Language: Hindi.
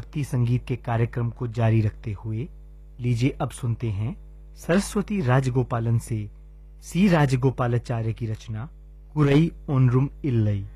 भक्ति संगीत के कार्यक्रम को जारी रखते हुए लीजिए अब सुनते हैं सरस्वती राजगोपालन से सी राजगोपालाचार्य की रचना कुरई ओनरुम इल्लई।